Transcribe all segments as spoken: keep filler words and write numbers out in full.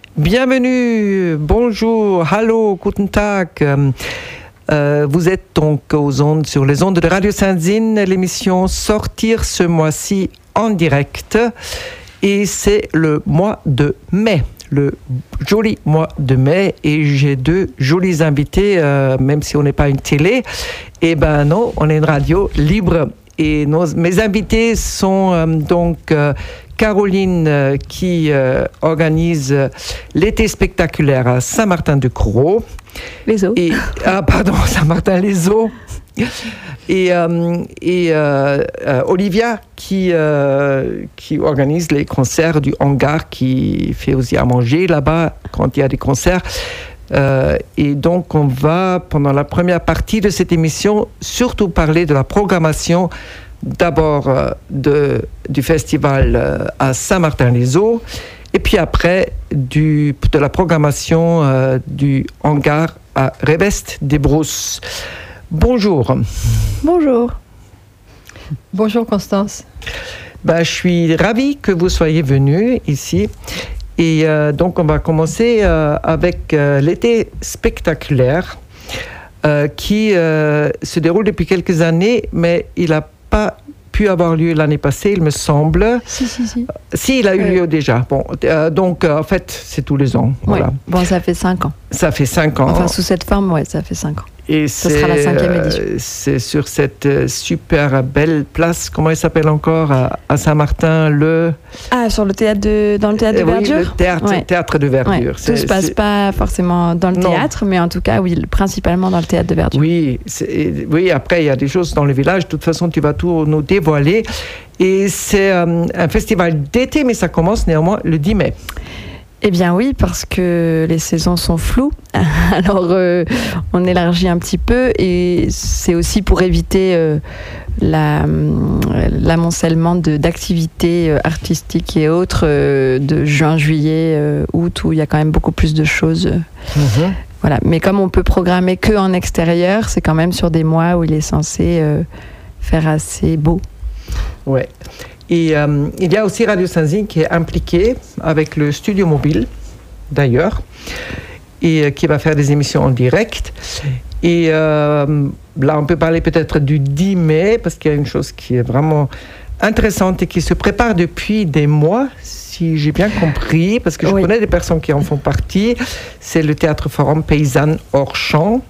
Bienvenue, bonjour, hallo, guten Tag. Euh, vous êtes donc aux ondes, sur les ondes de Radio Saint-Zine, l'émission Sortir ce mois-ci en direct. Et c'est le mois de mai, le joli mois de mai. Et j'ai deux jolis invités, euh, même si on n'est pas une télé. Eh ben non, on est une radio libre. Et nos, mes invités sont euh, donc euh, Caroline euh, qui euh, organise euh, l'été spectaculaire à Saint-Martin-de-Crau. Les Eaux. Et, ah, pardon, Saint-Martin-les-Eaux. Et, euh, et euh, euh, Olivia qui, euh, qui organise les concerts du hangar, qui fait aussi à manger là-bas quand il y a des concerts. Euh, et donc, on va, pendant la première partie de cette émission, surtout parler de la programmation, d'abord euh, de, du festival euh, à Saint-Martin-les-Eaux, et puis après, du, de la programmation euh, du hangar à Revest-des-Brousses. Bonjour. Bonjour. Bonjour Constance. Ben, je suis ravie que vous soyez venus ici. Et euh, donc, on va commencer euh, avec euh, l'été spectaculaire euh, qui euh, se déroule depuis quelques années, mais il n'a pas pu avoir lieu l'année passée, il me semble. Si, si, si. Euh, si, il a eu euh... lieu déjà. Bon, euh, donc, euh, en fait, c'est tous les ans. Voilà. Ouais. Bon, ça fait cinq ans. Ça fait cinq ans. Enfin, sous cette forme, ouais, ça fait cinq ans. Et ce sera la cinquième édition. Euh, c'est sur cette euh, super belle place, comment elle s'appelle encore, à, à Saint-Martin, le... Ah, sur le théâtre de, dans le théâtre de euh, Verdure. Oui, le théâtre, ouais. théâtre de Verdure. Ouais. Tout ne se passe c'est... pas forcément dans le non. théâtre, mais en tout cas, oui, principalement dans le théâtre de Verdure. Oui, c'est, oui, après, il y a des choses dans le village. De toute façon, tu vas tout nous dévoiler. Et c'est euh, un festival d'été, mais ça commence néanmoins le dix mai. Eh bien oui, parce que les saisons sont floues. Alors, euh, on élargit un petit peu et c'est aussi pour éviter euh, la, l'amoncellement de, d'activités artistiques et autres euh, de juin, juillet, euh, août, où il y a quand même beaucoup plus de choses. Mmh. Voilà. Mais comme on peut programmer que en extérieur, c'est quand même sur des mois où il est censé euh, faire assez beau. Ouais. Et euh, il y a aussi Radio Saint-Zine qui est impliqué avec le studio mobile, d'ailleurs, et euh, qui va faire des émissions en direct. Et euh, là, on peut parler peut-être du dix mai, parce qu'il y a une chose qui est vraiment intéressante et qui se prépare depuis des mois, si j'ai bien compris, parce que je oui. connais des personnes qui en font partie. C'est le Théâtre Forum Paysanne hors champ.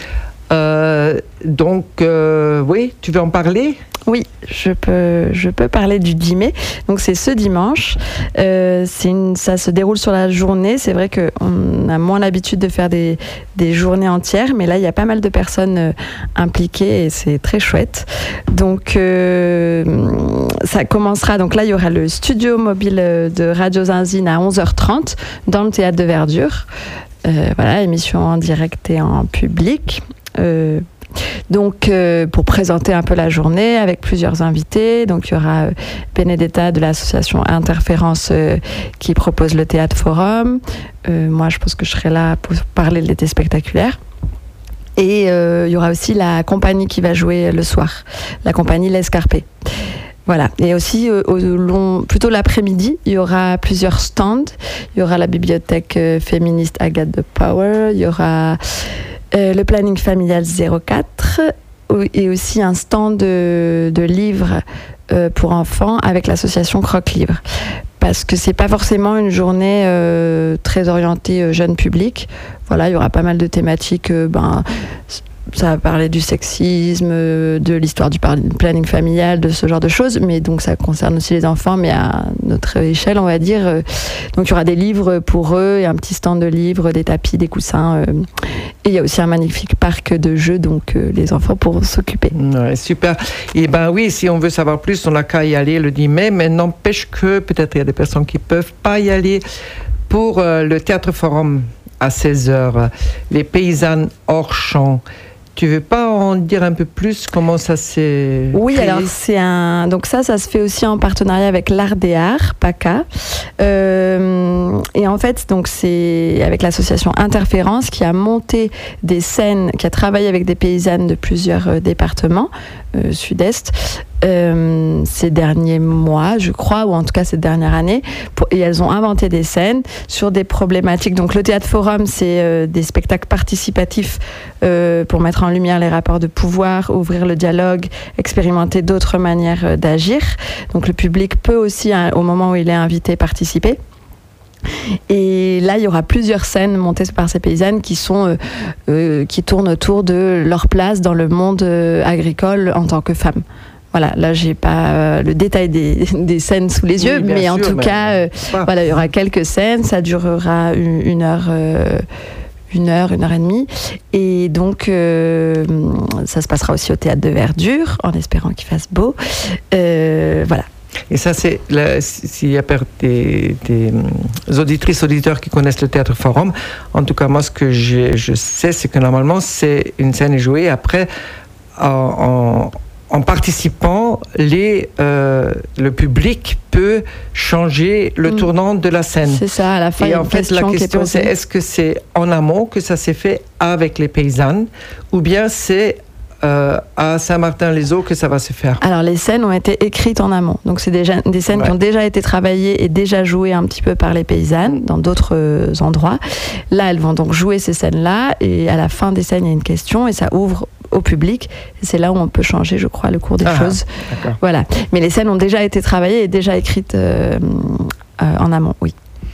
Euh, donc, euh, oui, tu veux en parler ? Oui, je peux, je peux parler du dix mai. Donc, c'est ce dimanche. Euh, c'est une, ça se déroule sur la journée. C'est vrai qu'on a moins l'habitude de faire des, des journées entières, mais là, il y a pas mal de personnes euh, impliquées et c'est très chouette. Donc, euh, ça commencera. Donc là, il y aura le studio mobile de Radio Saint-Zine à onze heures trente dans le théâtre de Verdure. Euh, voilà, émission en direct et en public. Euh, donc euh, pour présenter un peu la journée avec plusieurs invités, donc il y aura euh, Benedetta de l'association Interférence euh, qui propose le théâtre forum. Euh, moi je pense que je serai là pour parler de l'été spectaculaire. Et euh, il y aura aussi la compagnie qui va jouer le soir, la compagnie L'Escarpé. Voilà. Et aussi, euh, au long, plutôt l'après-midi, il y aura plusieurs stands. Il y aura la bibliothèque euh, féministe Agathe de Power. Il y aura euh, le planning familial zéro quatre et aussi un stand de, de livres euh, pour enfants avec l'association Croque-Livre. Parce que c'est pas forcément une journée euh, très orientée euh, jeune public. Voilà, il y aura pas mal de thématiques. Euh, ben, ça va parler du sexisme, de l'histoire du planning familial, de ce genre de choses, mais donc ça concerne aussi les enfants, mais à notre échelle, on va dire. Donc il y aura des livres pour eux, et un petit stand de livres, des tapis, des coussins, et il y a aussi un magnifique parc de jeux, donc les enfants pourront s'occuper. Ouais, super. Et ben oui, si on veut savoir plus, on n'a qu'à y aller le dix mai, mais n'empêche que peut-être il y a des personnes qui ne peuvent pas y aller. Pour euh, le Théâtre Forum à seize heures, les paysannes hors champ. Tu veux pas en dire un peu plus comment ça s'est Oui, créé? alors c'est un donc ça ça se fait aussi en partenariat avec l'Art des Arts, PACA. Euh, et en fait, donc c'est avec l'association Interférence qui a monté des scènes, qui a travaillé avec des paysannes de plusieurs euh, départements euh, sud-est euh, ces derniers mois, je crois, ou en tout cas cette dernière année, pour, et elles ont inventé des scènes sur des problématiques. Donc le Théâtre Forum, c'est euh, des spectacles participatifs euh, pour mettre en lumière les rapports de pouvoir, ouvrir le dialogue, expérimenter d'autres manières euh, d'agir. Donc le public peut aussi, hein, au moment où il est invité, participer. Et là, il y aura plusieurs scènes montées par ces paysannes qui sont euh, euh, qui tournent autour de leur place dans le monde euh, agricole en tant que femmes. Voilà, là, j'ai pas euh, le détail des, des scènes sous les yeux, oui, mais sûr, en tout mais cas, euh, voilà, il y aura quelques scènes. Ça durera une, une heure. Euh, une heure, une heure et demie. Et donc, euh, ça se passera aussi au Théâtre de Verdure, en espérant qu'il fasse beau. Euh, voilà. Et ça, c'est s'il y a des, des auditrices, auditeurs qui connaissent le Théâtre Forum, en tout cas, moi, ce que je sais, c'est que normalement, c'est une scène est jouée. Après, en, en, en participant, les, euh, le public peut changer le mmh. tournant de la scène. C'est ça, à la fin. Et en fait, la question, c'est est-ce que c'est en amont que ça s'est fait avec les paysannes, ou bien c'est Euh, à Saint-Martin-les-Eaux que ça va se faire? Alors les scènes ont été écrites en amont, donc c'est déjà des scènes ouais. qui ont déjà été travaillées et déjà jouées un petit peu par les paysannes dans d'autres euh, endroits. Là, elles vont donc jouer ces scènes-là et à la fin des scènes, il y a une question et ça ouvre au public. Et c'est là où on peut changer, je crois, le cours des ah, choses. Voilà. Mais les scènes ont déjà été travaillées et déjà écrites euh, euh, en amont, oui.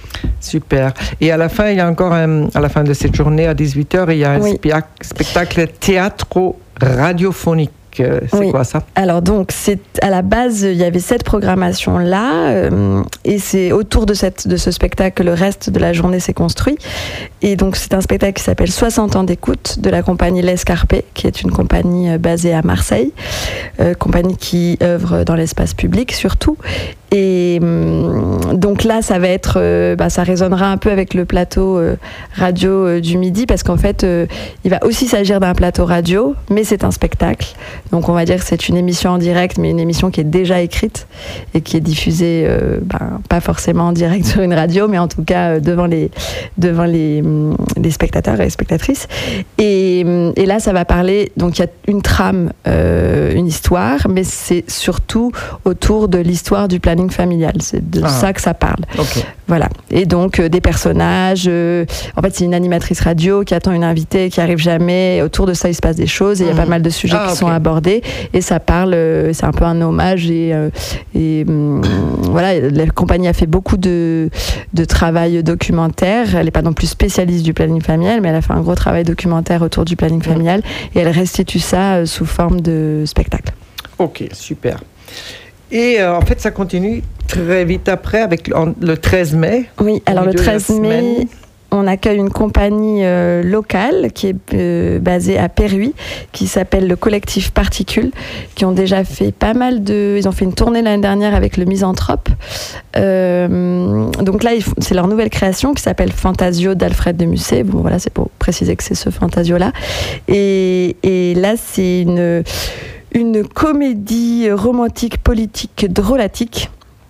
Super. Et à la fin, il y a encore un, à la fin de cette journée à dix-huit heures, il y a un oui. spectacle théâtro-radiophonique. C'est oui. quoi ça? Alors donc, c'est, à la base, il y avait cette programmation-là euh, et c'est autour de, cette, de ce spectacle que le reste de la journée s'est construit. Et donc, c'est un spectacle qui s'appelle soixante ans d'écoute de la compagnie L'Escarpé, qui est une compagnie basée à Marseille, euh, compagnie qui œuvre dans l'espace public surtout. Et donc là, ça va être, euh, bah, ça résonnera un peu avec le plateau euh, radio euh, du midi, parce qu'en fait, euh, il va aussi s'agir d'un plateau radio, mais c'est un spectacle. Donc on va dire que c'est une émission en direct, mais une émission qui est déjà écrite et qui est diffusée, euh, ben, pas forcément en direct sur une radio, mais en tout cas euh, devant les devant les, les spectateurs et les spectatrices. Et, et là, ça va parler. Donc il y a une trame, euh, une histoire, mais c'est surtout autour de l'histoire du planning familial, c'est de ah. ça que ça parle. Okay. Voilà. Et donc euh, des personnages. Euh, en fait, c'est une animatrice radio qui attend une invitée qui arrive jamais. Et autour de ça, il se passe des choses et il mmh. y a pas mal de sujets ah, qui okay. sont abordés. Et ça parle. Euh, c'est un peu un hommage et, euh, et euh, voilà. La compagnie a fait beaucoup de de travail documentaire. Elle n'est pas non plus spécialiste du planning familial, mais elle a fait un gros travail documentaire autour du planning mmh. familial et elle restitue ça euh, sous forme de spectacle. Ok, super. Et euh, en fait, ça continue très vite après, avec le, le treize mai. Oui, alors le treize mai, on accueille une compagnie euh, locale qui est euh, basée à Péruy, qui s'appelle le collectif Particules, qui ont déjà fait pas mal de... Ils ont fait une tournée l'année dernière avec le Misanthrope. Euh, donc là, ils font, c'est leur nouvelle création qui s'appelle Fantasio d'Alfred de Musset. Bon, voilà, c'est pour préciser que c'est ce Fantasio-là. Et, et là, c'est une... une comédie romantique, politique, drôlatique.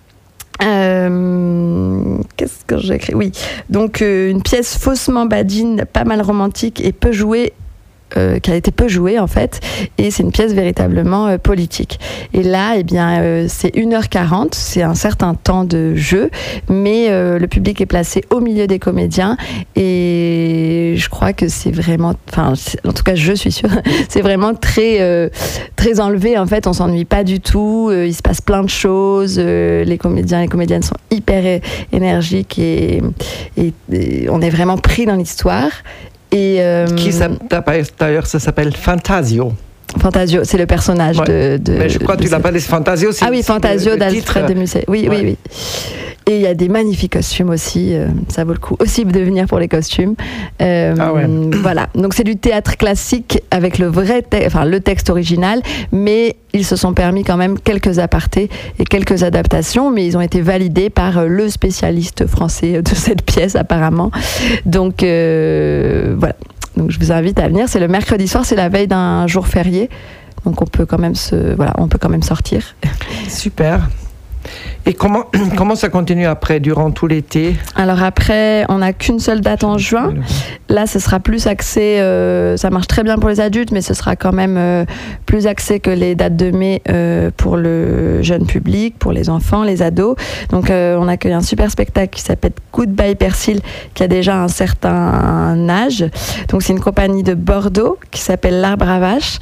Euh, qu'est-ce que j'ai écrit ? Oui, donc euh, une pièce faussement badine, pas mal romantique et peu jouée, euh, qui a été peu jouée en fait, et c'est une pièce véritablement euh, politique. Et là, eh bien, euh, c'est une heure quarante, c'est un certain temps de jeu, mais euh, le public est placé au milieu des comédiens, et je crois que c'est vraiment, enfin, en tout cas, je suis sûre, c'est vraiment très, euh, très enlevé. En fait, on s'ennuie pas du tout. Euh, il se passe plein de choses. Euh, les comédiens, les comédiennes sont hyper é- énergiques et, et, et on est vraiment pris dans l'histoire. Et, euh, qui d'ailleurs, ça s'appelle Fantasio. Fantasio, c'est le personnage ouais. de, de. Mais je crois que tu l'appelles Fantasio. Ah oui, Fantasio d'Alfred de Musset. Oui, ouais. oui, oui. Et il y a des magnifiques costumes aussi, euh, ça vaut le coup aussi de venir pour les costumes. Euh, ah ouais. Voilà, donc c'est du théâtre classique avec le vrai, te- enfin le texte original, mais ils se sont permis quand même quelques apartés et quelques adaptations, mais ils ont été validés par le spécialiste français de cette pièce apparemment. Donc euh, voilà, donc je vous invite à venir. C'est le mercredi soir, c'est la veille d'un jour férié, donc on peut quand même se, voilà, on peut quand même sortir. Super. Et comment, comment ça continue après, durant tout l'été? Alors après, on n'a qu'une seule date en juin. Là, ce sera plus axé, euh, ça marche très bien pour les adultes, mais ce sera quand même euh, plus axé que les dates de mai euh, pour le jeune public, pour les enfants, les ados. Donc euh, on accueille un super spectacle qui s'appelle Goodbye Persil, qui a déjà un certain âge. Donc c'est une compagnie de Bordeaux qui s'appelle L'Arbre à Vache.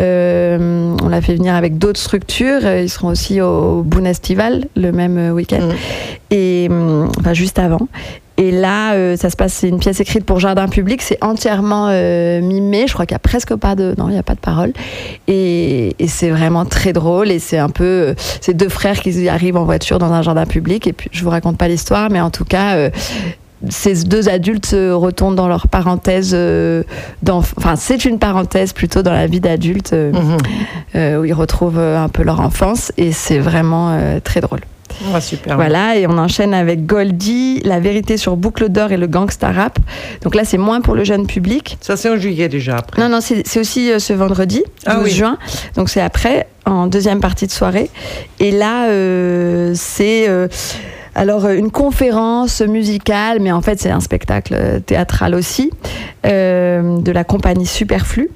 Euh, on l'a fait venir avec d'autres structures. Ils seront aussi au Boon Estival le même week-end, mmh. et enfin juste avant. Et là, euh, ça se passe, c'est une pièce écrite pour jardin public, c'est entièrement euh, mimé, je crois qu'il n'y a presque pas de... Non, il n'y a pas de parole. Et, et c'est vraiment très drôle, et c'est un peu... Euh, c'est deux frères qui arrivent en voiture dans un jardin public, et puis je ne vous raconte pas l'histoire, mais en tout cas... Euh, ces deux adultes se retournent dans leur parenthèse, euh, enfin c'est une parenthèse plutôt dans la vie d'adulte, euh, mmh. euh, où ils retrouvent un peu leur enfance, et c'est vraiment euh, très drôle. Ah, super. Voilà, et on enchaîne avec Goldie, La vérité sur Boucle d'Or et le gangsta rap. Donc là, c'est moins pour le jeune public. Ça, c'est en juillet déjà après. Non, non, c'est, c'est aussi euh, ce vendredi, ah, douze oui. juin. Donc c'est après, en deuxième partie de soirée. Et là, euh, c'est... Euh, Alors, une conférence musicale, mais en fait, c'est un spectacle théâtral aussi, euh, de la compagnie Superflu.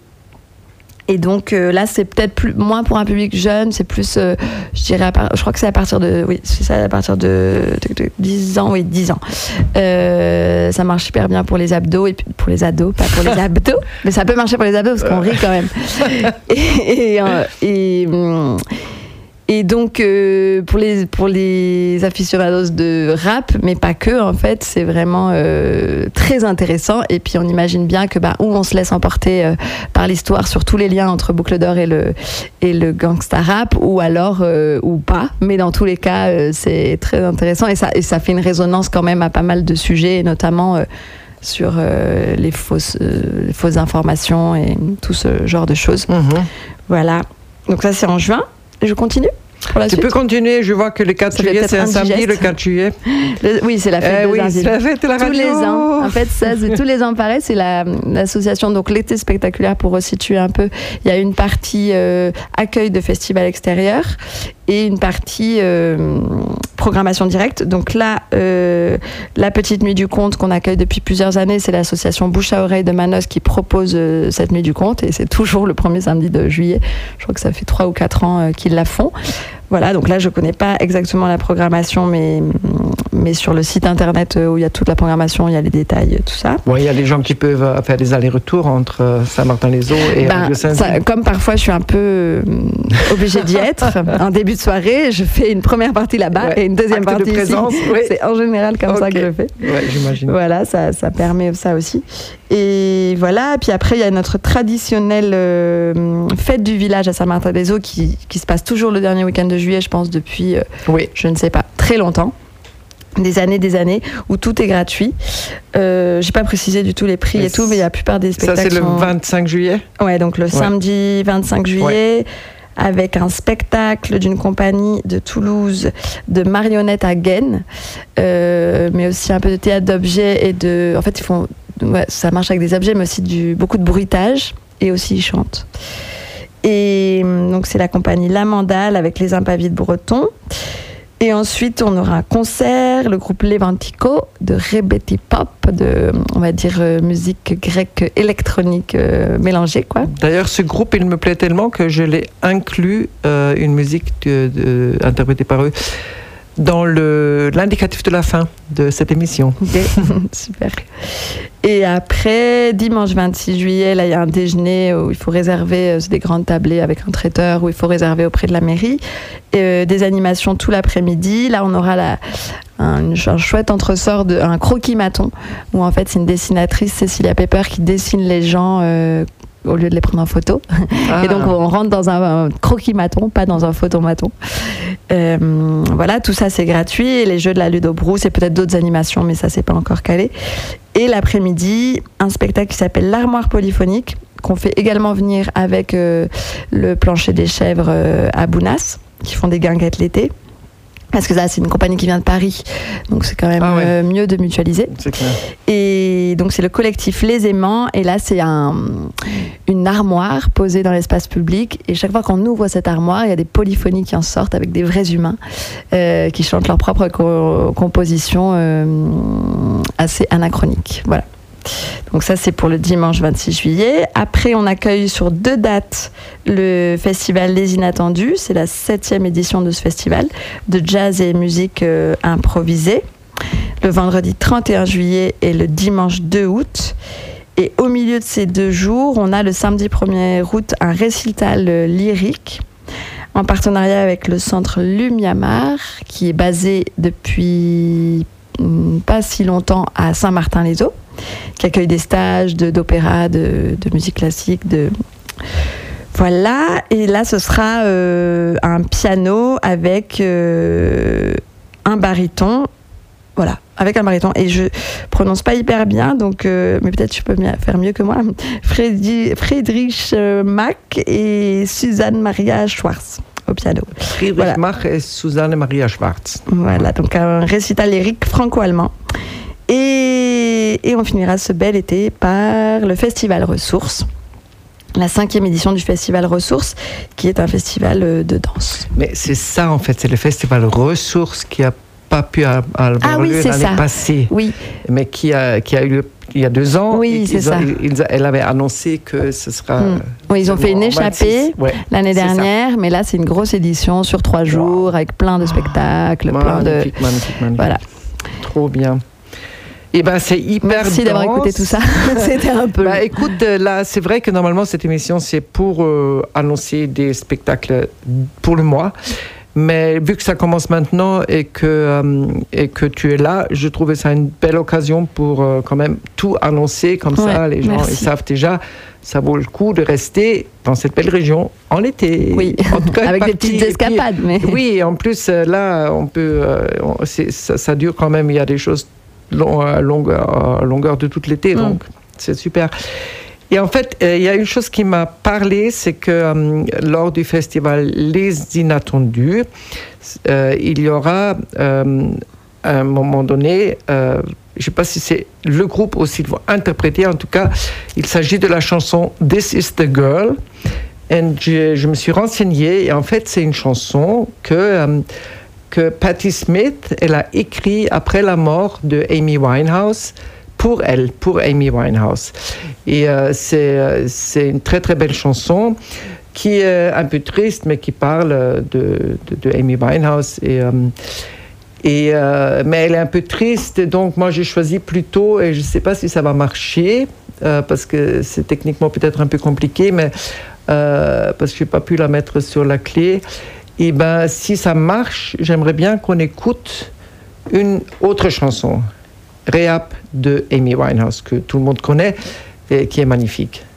Et donc euh, là, c'est peut-être plus, moins pour un public jeune, c'est plus, euh, je dirais, à part, je crois que c'est à partir de, oui, c'est ça, à partir de, de, de dix ans, oui, dix ans. Euh, ça marche super bien pour les abdos, et puis pour les ados, pas pour les abdos, mais ça peut marcher pour les abdos parce qu'on rit quand même. Et, et, euh, et, hum, Et donc, euh, pour, les, pour les aficionados de rap, mais pas que, en fait, c'est vraiment euh, très intéressant. Et puis, on imagine bien que, bah, où on se laisse emporter euh, par l'histoire sur tous les liens entre Boucle d'Or et le, et le gangsta rap, ou alors, euh, ou pas. Mais dans tous les cas, euh, c'est très intéressant. Et ça, et ça fait une résonance quand même à pas mal de sujets, et notamment euh, sur euh, les, fausses, euh, les fausses informations et tout ce genre de choses. Mmh. Voilà. Donc, ça, c'est en juin. Je continue pour la tu suite. peux continuer, je vois que le quatre juillet, c'est un samedi, le quatre juillet. Le, oui, c'est la fête euh, des oui, Indies. C'est la fête de la radio. Tous les ans. En fait, ça, c'est tous les ans pareil. C'est la, l'association, donc l'été spectaculaire, pour resituer un peu. Il y a une partie euh, accueil de festival extérieur et une partie euh, programmation directe. Donc là, euh, la Petite Nuit du Conte qu'on accueille depuis plusieurs années, c'est l'association Bouche à Oreille de Manos qui propose euh, cette Nuit du Conte, et c'est toujours le premier samedi de juillet. Je crois que ça fait trois ou quatre ans euh, qu'ils la font. Voilà, donc là, je ne connais pas exactement la programmation, mais, mais sur le site internet où il y a toute la programmation, il y a les détails, tout ça. Bon, il y a des gens qui peuvent faire des allers-retours entre Saint-Martin-les-Eaux et ben, ça, comme parfois, je suis un peu euh, obligée d'y être. En début de soirée, je fais une première partie là-bas, ouais, et une deuxième partie de présence, ici. Oui. C'est en général comme okay. ça que je fais. Ouais, j'imagine. Voilà, ça, ça permet ça aussi. Et voilà, puis après, il y a notre traditionnelle euh, fête du village à Saint-Martin-des-Eaux qui, qui se passe toujours le dernier week-end de juillet, je pense, depuis, euh, oui. je ne sais pas, très longtemps. Des années, des années, où tout est gratuit. Euh, j'ai pas précisé du tout les prix et, et tout, mais la plupart des spectacles. Ça, c'est le sont... vingt-cinq juillet? Ouais, donc le ouais. samedi vingt-cinq juillet. Ouais. Avec un spectacle d'une compagnie de Toulouse de marionnettes à gaines, euh, mais aussi un peu de théâtre d'objets et de... En fait, ils font... Ouais, ça marche avec des objets, mais aussi du... beaucoup de bruitage, et aussi ils chantent. Et donc, c'est la compagnie La Mandale avec les Impavides bretons. Et ensuite, on aura un concert, le groupe Levantico de Rebeti Pop, de, on va dire, euh, musique grecque électronique euh, mélangée, quoi. D'ailleurs, ce groupe, il me plaît tellement que je l'ai inclus, euh, une musique de, de, interprétée par eux, dans le, l'indicatif de la fin de cette émission. Okay. Super. Et après, dimanche vingt-six juillet, là, il y a un déjeuner où il faut réserver, c'est des grandes tablées avec un traiteur, où il faut réserver auprès de la mairie. Et, euh, des animations tout l'après-midi. Là, on aura la, un, un chouette entresort, de, un croquis-maton, où en fait, c'est une dessinatrice, Cécilia Pepper, qui dessine les gens euh, au lieu de les prendre en photo. Ah. Et donc, on rentre dans un, un croquis-maton, pas dans un photomaton. Euh, voilà, tout ça, c'est gratuit. Et les jeux de la Ludo-Brousse, et peut-être d'autres animations, mais ça, c'est pas encore calé. Et l'après-midi, un spectacle qui s'appelle l'Armoire Polyphonique, qu'on fait également venir avec euh, le Plancher des Chèvres euh, à Bounas, qui font des guinguettes l'été. Parce que ça, c'est une compagnie qui vient de Paris, donc c'est quand même ah ouais. euh, mieux de mutualiser. C'est clair. Et Et donc c'est le collectif Les Aimants, et là c'est un, une armoire posée dans l'espace public, et chaque fois qu'on ouvre cette armoire, il y a des polyphonies qui en sortent avec des vrais humains euh, qui chantent leur propre co- composition euh, assez anachronique. Voilà. Donc ça c'est pour le dimanche vingt-six juillet. Après on accueille sur deux dates le festival Les Inattendus, c'est la septième édition de ce festival de jazz et musique euh, improvisée, le vendredi trente et un juillet et le dimanche deux août. Et au milieu de ces deux jours, on a le samedi premier août un récital euh, lyrique en partenariat avec le centre Lumiamar, qui est basé depuis hum, pas si longtemps à Saint-Martin-les-Eaux, qui accueille des stages de, d'opéra, de, de musique classique, de... Voilà, et là ce sera euh, un piano avec euh, un baryton, voilà, avec un baryton, et je prononce pas hyper bien, donc, euh, mais peut-être tu peux faire mieux que moi, Frédi, Friedrich Mack et Suzanne Maria Schwarz au piano. Friedrich voilà. Mack et Suzanne Maria Schwarz. Voilà, donc un récital lyrique franco-allemand. Et, et on finira ce bel été par le Festival Ressources, la cinquième édition du Festival Ressources, qui est un festival de danse. Mais c'est ça en fait, c'est le Festival Ressources qui a pas pu avoir ah, lieu oui, l'année ça. passée, oui. mais qui a, qui a eu lieu il y a deux ans. Oui, c'est ils ça. Ont, ils, elle avait annoncé que ce sera... Mmh. Oui, ils ont fait une échappée ouais, l'année dernière, mais là c'est une grosse édition sur trois jours, wow. avec plein de spectacles, oh, plein magnifique, de... Magnifique, magnifique. Voilà. Trop bien. Eh ben, c'est hyper Merci dense. d'avoir écouté tout ça. C'était un peu... Bah, écoute, là, c'est vrai que normalement, cette émission, c'est pour euh, annoncer des spectacles pour le mois. Mais vu que ça commence maintenant et que, euh, et que tu es là, je trouvais ça une belle occasion pour euh, quand même tout annoncer. Comme ouais, ça, les gens ils savent déjà, ça vaut le coup de rester dans cette belle région en été. Oui, en tout cas, avec des petites escapades. Puis, mais... Oui, en plus, là, on peut, euh, on, c'est, ça, ça dure quand même, il y a des choses long, à longueur, à longueur de tout l'été, mm. donc c'est super. Et en fait, il euh, y a une chose qui m'a parlé, c'est que euh, lors du festival Les Inattendus, euh, il y aura euh, à un moment donné, euh, je ne sais pas si c'est le groupe ou s'ils vont interpréter, en tout cas, il s'agit de la chanson This is the Girl. Et je, je me suis renseignée, et en fait, c'est une chanson que, euh, que Patti Smith, elle a écrite après la mort de Amy Winehouse, pour elle, pour Amy Winehouse. Et euh, c'est, c'est une très très belle chanson qui est un peu triste, mais qui parle de, de, de Amy Winehouse. Et, euh, et, euh, mais elle est un peu triste, donc moi j'ai choisi plutôt, et je ne sais pas si ça va marcher, euh, parce que c'est techniquement peut-être un peu compliqué, mais euh, parce que je n'ai pas pu la mettre sur la clé. Et ben, si ça marche, j'aimerais bien qu'on écoute une autre chanson. Rehab de Amy Winehouse, que tout le monde connaît et qui est magnifique.